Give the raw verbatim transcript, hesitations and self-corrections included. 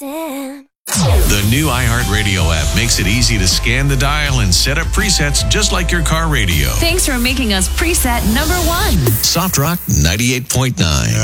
understand. The new iHeartRadio app makes it easy to scan the dial and set up presets just like your car radio. Thanks for making us preset number one. Soft Rock ninety-eight point nine.